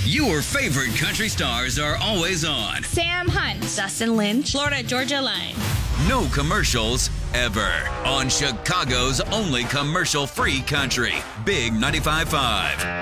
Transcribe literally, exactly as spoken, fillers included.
Your favorite country stars are always on. Sam Hunt, Dustin Lynch, Florida Georgia Line. No commercials ever. On Chicago's only commercial-free country. Big ninety-five point five.